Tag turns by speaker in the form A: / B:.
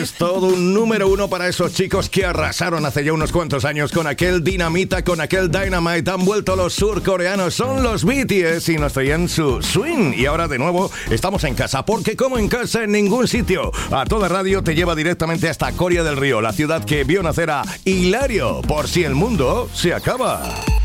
A: es todo un número uno para esos chicos que arrasaron hace ya unos cuantos años con aquel Dinamita, con aquel Dynamite. Han vuelto los surcoreanos, son los BTS y nos traían su swing. Y ahora de nuevo estamos en casa, porque como en casa en ningún sitio. A Toda Radio te lleva directamente hasta Coria del Río, la ciudad que vio nacer a Hilario, por si el mundo se acaba.